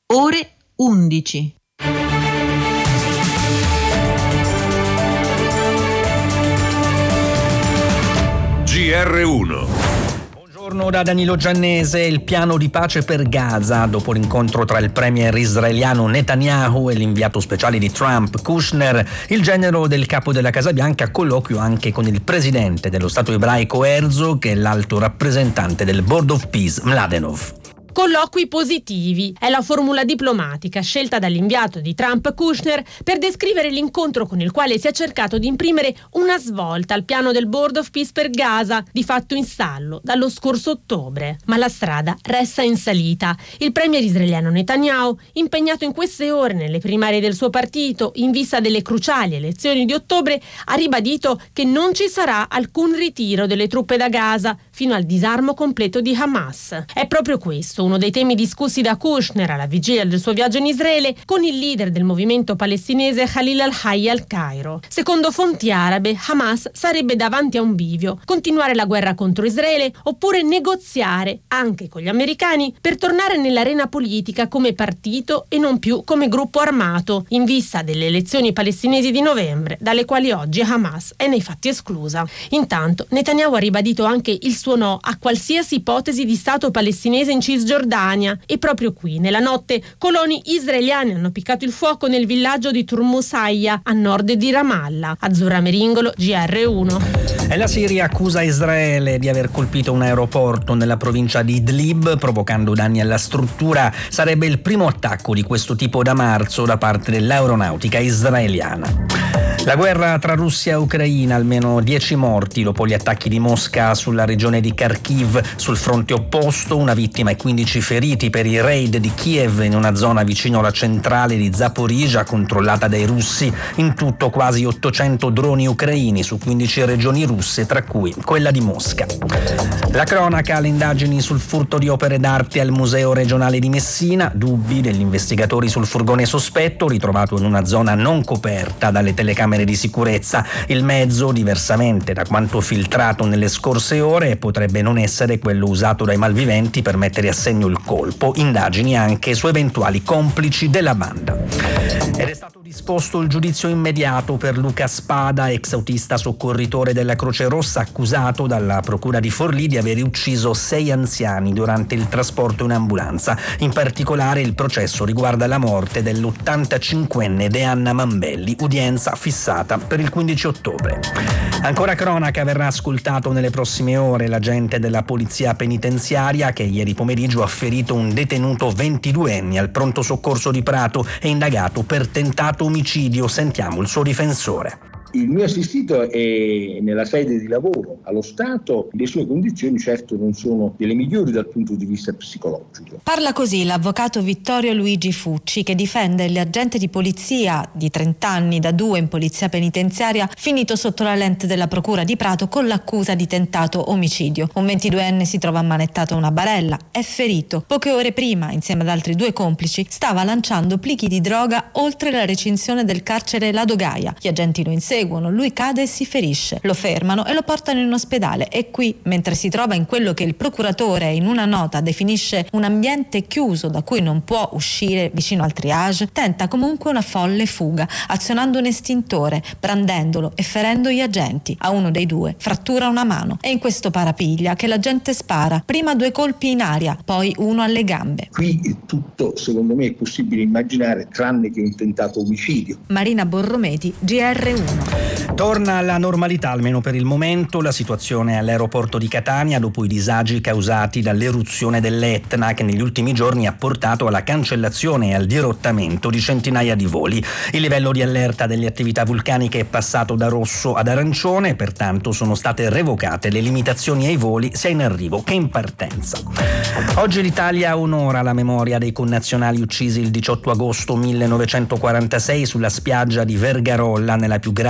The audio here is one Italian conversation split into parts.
ore 11. GR1. Buongiorno da Danilo Giannese. Il piano di pace per Gaza, dopo l'incontro tra il premier israeliano Netanyahu e l'inviato speciale di Trump, Kushner, il genero del capo della Casa Bianca colloquio anche con il presidente dello Stato ebraico Herzog e l'alto rappresentante del Board of Peace Mladenov. Colloqui positivi è la formula diplomatica scelta dall'inviato di Trump Kushner per descrivere l'incontro con il quale si è cercato di imprimere una svolta al piano del Board of Peace per Gaza, di fatto in stallo dallo scorso ottobre. Ma la strada resta in salita. Il premier israeliano Netanyahu, impegnato in queste ore nelle primarie del suo partito in vista delle cruciali elezioni di ottobre, ha ribadito che non ci sarà alcun ritiro delle truppe da Gaza fino al disarmo completo di Hamas. È proprio questo uno dei temi discussi da Kushner alla vigilia del suo viaggio in Israele con il leader del movimento palestinese Khalil al-Hayya al Cairo. Secondo fonti arabe, Hamas sarebbe davanti a un bivio: continuare la guerra contro Israele oppure negoziare anche con gli americani per tornare nell'arena politica come partito e non più come gruppo armato, in vista delle elezioni palestinesi di novembre, dalle quali oggi Hamas è nei fatti esclusa. Intanto Netanyahu ha ribadito anche il suo no a qualsiasi ipotesi di Stato palestinese in Cisgiordania, e proprio qui, nella notte, coloni israeliani hanno piccato il fuoco nel villaggio di Turmusaya, a nord di Ramallah. Azzurra Meringolo, GR1. E la Siria accusa Israele di aver colpito un aeroporto nella provincia di Idlib, provocando danni alla struttura. Sarebbe il primo attacco di questo tipo da marzo da parte dell'aeronautica israeliana. La guerra tra Russia e Ucraina, almeno 10 morti dopo gli attacchi di Mosca sulla regione di Kharkiv. Sul fronte opposto, una vittima e 15 feriti per i raid di Kiev in una zona vicino alla centrale di Zaporizhzhia controllata dai russi. In tutto quasi 800 droni ucraini su 15 regioni russe, tra cui quella di Mosca. La cronaca, le indagini sul furto di opere d'arte al Museo regionale di Messina, dubbi degli investigatori sul furgone sospetto ritrovato in una zona non coperta dalle telecamere di sicurezza. Il mezzo, diversamente da quanto filtrato nelle scorse ore, potrebbe non essere quello usato dai malviventi per mettere a segno il colpo. Indagini anche su eventuali complici della banda. Ed è stato disposto il giudizio immediato per Luca Spada, ex autista soccorritore della Croce Rossa, accusato dalla procura di Forlì di aver ucciso 6 anziani durante il trasporto in ambulanza. In particolare il processo riguarda la morte dell'85enne Deanna Mambelli, udienza fissata per il 15 ottobre. Ancora cronaca, verrà ascoltato nelle prossime ore l'agente della polizia penitenziaria che ieri pomeriggio ha ferito un detenuto 22enne al pronto soccorso di Prato e indagato per tentato omicidio. Sentiamo il suo difensore. Il mio assistito è nella sede di lavoro. Allo stato le sue condizioni certo non sono delle migliori dal punto di vista psicologico. Parla così l'avvocato Vittorio Luigi Fucci, che difende l'agente di polizia di 30 anni da 2 in polizia penitenziaria finito sotto la lente della procura di Prato con l'accusa di tentato omicidio. Un 22enne si trova ammanettato a una barella, è ferito. Poche ore prima, insieme ad altri 2 complici, stava lanciando plichi di droga oltre la recinzione del carcere La Dogaia. Gli agenti lo inseguono, lui cade e si ferisce. Lo fermano e lo portano in ospedale e qui, mentre si trova in quello che il procuratore in una nota definisce un ambiente chiuso da cui non può uscire, vicino al triage, tenta comunque una folle fuga, azionando un estintore, brandendolo e ferendo gli agenti. A uno dei 2 frattura una mano. È in questo parapiglia che l'agente spara, prima 2 colpi in aria, poi uno alle gambe. Qui tutto, secondo me, è possibile immaginare, tranne che un tentato omicidio. Marina Borrometi, GR1. Torna alla normalità, almeno per il momento, la situazione all'aeroporto di Catania dopo i disagi causati dall'eruzione dell'Etna, che negli ultimi giorni ha portato alla cancellazione e al dirottamento di centinaia di voli. Il livello di allerta delle attività vulcaniche è passato da rosso ad arancione, pertanto sono state revocate le limitazioni ai voli sia in arrivo che in partenza. Oggi l'Italia onora la memoria dei connazionali uccisi il 18 agosto 1946 sulla spiaggia di Vergarolla, nella più grave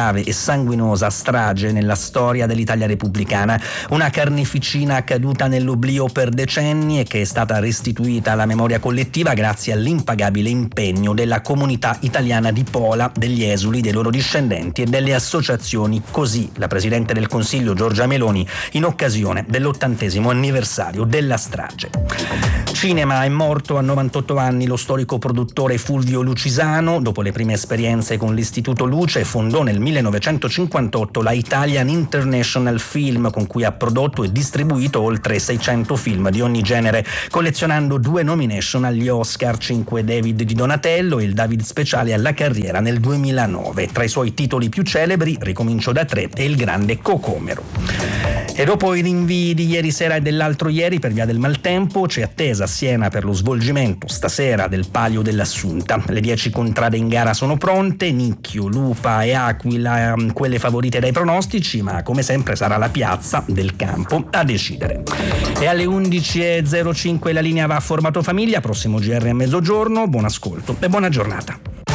grave e sanguinosa strage nella storia dell'Italia repubblicana, una carneficina accaduta nell'oblio per decenni e che è stata restituita alla memoria collettiva grazie all'impagabile impegno della comunità italiana di Pola, degli esuli, dei loro discendenti e delle associazioni. Così la Presidente del Consiglio Giorgia Meloni in occasione dell'80° anniversario della strage. Cinema, è morto a 98 anni lo storico produttore Fulvio Lucisano. Dopo le prime esperienze con l'Istituto Luce, fondò nel 1958 la Italian International Film, con cui ha prodotto e distribuito oltre 600 film di ogni genere, collezionando 2 nomination agli Oscar, 5 David di Donatello e il David speciale alla carriera nel 2009. Tra i suoi titoli più celebri, Ricomincio da 3 e Il grande Cocomero. E dopo i rinvii di ieri sera e dell'altro ieri per via del maltempo, c'è attesa a Siena per lo svolgimento stasera del Palio dell'Assunta. Le 10 contrade in gara sono pronte, Nicchio, Lupa e Aquila quelle favorite dai pronostici, ma come sempre sarà la piazza del campo a decidere. E alle 11.05 la linea va a formato famiglia, prossimo GR a mezzogiorno. Buon ascolto e buona giornata.